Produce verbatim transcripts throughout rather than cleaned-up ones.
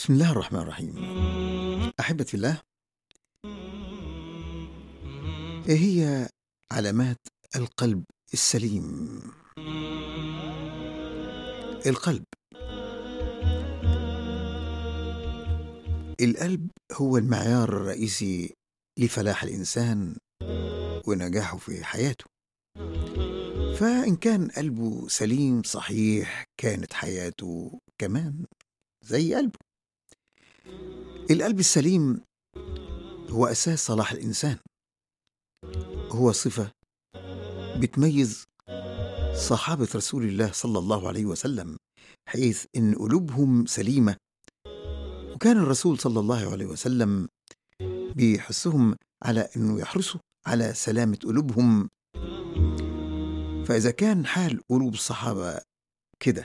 بسم الله الرحمن الرحيم. أحبتي في الله، إيه هي علامات القلب السليم؟ القلب القلب هو المعيار الرئيسي لفلاح الإنسان ونجاحه في حياته، فإن كان قلبه سليم صحيح كانت حياته كمان زي قلبه. القلب السليم هو أساس صلاح الإنسان، هو صفة بتميز صحابة رسول الله صلى الله عليه وسلم، حيث إن قلوبهم سليمة، وكان الرسول صلى الله عليه وسلم بيحثهم على أنه يحرصوا على سلامة قلوبهم. فإذا كان حال قلوب الصحابة كده،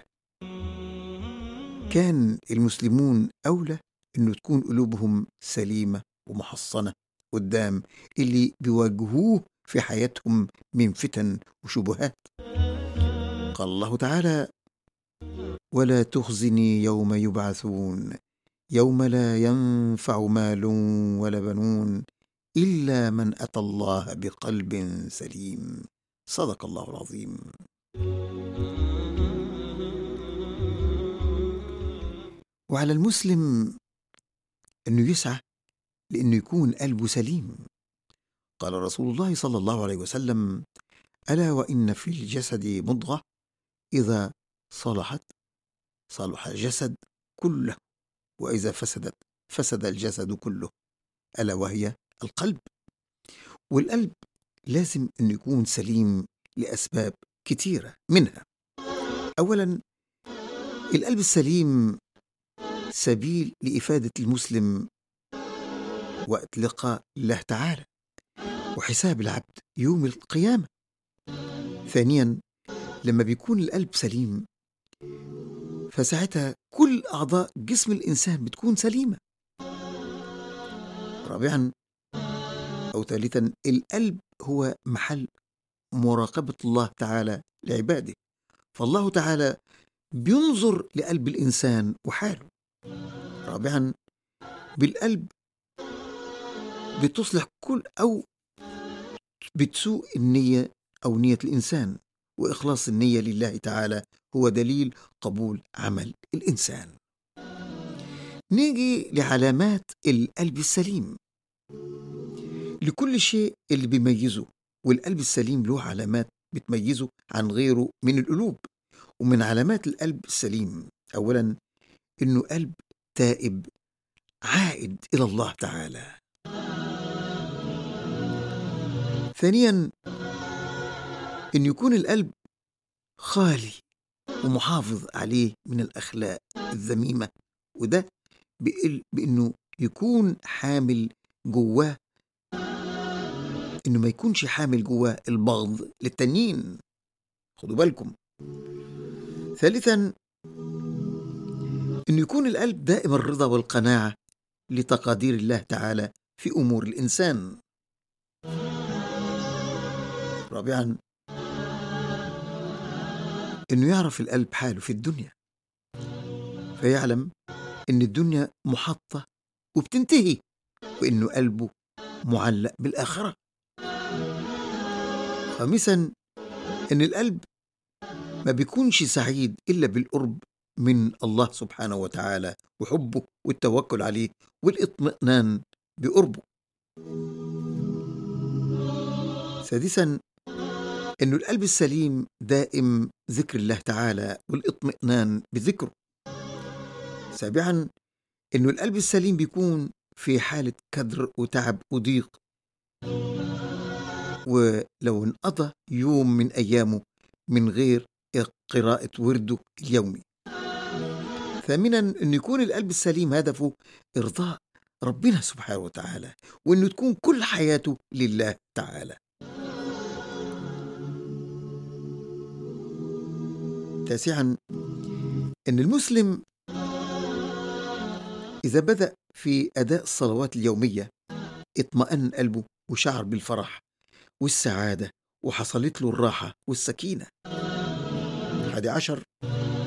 كان المسلمون أولى أنه تكون قلوبهم سليمة ومحصنة قدام اللي بيواجهوه في حياتهم من فتن وشبهات. قال الله تعالى: ولا تخزني يوم يبعثون يوم لا ينفع مال ولا بنون إلا من أتى الله بقلب سليم. صدق الله العظيم. وعلى المسلم أنه يسعى لأنه يكون قلبه سليم. قال رسول الله صلى الله عليه وسلم: ألا وإن في الجسد مضغة إذا صلحت صلح الجسد كله، وإذا فسدت فسد الجسد كله، ألا وهي القلب. والقلب لازم أن يكون سليم لأسباب كتيرة، منها أولا القلب السليم سبيل لإفادة المسلم وقت لقاء الله تعالى وحساب العبد يوم القيامة. ثانيا لما بيكون القلب سليم فساعتها كل أعضاء جسم الإنسان بتكون سليمة. رابعا أو ثالثا القلب هو محل مراقبة الله تعالى لعباده، فالله تعالى بينظر لقلب الإنسان وحاله. رابعا بالقلب بتصلح كل أو بتسوء النية أو نية الإنسان، وإخلاص النية لله تعالى هو دليل قبول عمل الإنسان. نيجي لعلامات القلب السليم. لكل شيء اللي بيميزه، والقلب السليم له علامات بتميزه عن غيره من القلوب. ومن علامات القلب السليم أولا إنه قلب تائب عائد إلى الله تعالى. ثانيا إن يكون القلب خالي ومحافظ عليه من الأخلاق الذميمة، وده بإنه يكون حامل جواه، إنه ما يكونش حامل جواه البغض للتانيين. خدوا بالكم. ثالثا إنه يكون القلب دائم الرضا والقناعة لتقادير الله تعالى في أمور الإنسان. رابعا إنه يعرف القلب حاله في الدنيا، فيعلم إن الدنيا محطة وبتنتهي، وإنه قلبه معلق بالآخرة. خامسا إن القلب ما بيكونش سعيد إلا بالقرب من الله سبحانه وتعالى وحبه والتوكل عليه والاطمئنان بقربه. سادسا إن القلب السليم دائم ذكر الله تعالى والاطمئنان بذكره. سابعا إنه القلب السليم بيكون في حالة كدر وتعب وضيق، ولو انقضى يوم من أيامه من غير قراءة ورده اليومي. ثامنا إنه يكون القلب السليم هدفه إرضاء ربنا سبحانه وتعالى، وإنه تكون كل حياته لله تعالى. تاسعا إن المسلم إذا بدأ في أداء الصلوات اليومية اطمأن قلبه وشعر بالفرح والسعادة وحصلت له الراحة والسكينة. حادي عشر